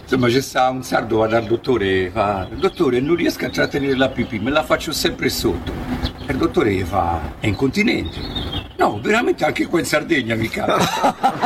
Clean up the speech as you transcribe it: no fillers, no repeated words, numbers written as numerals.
Insomma, c'è sta un sardo, va dal dottore, fa: dottore, non riesco a trattenere la pipì, me la faccio sempre sotto. E il dottore gli fa: è incontinente. No, veramente anche qua in Sardegna mi capita.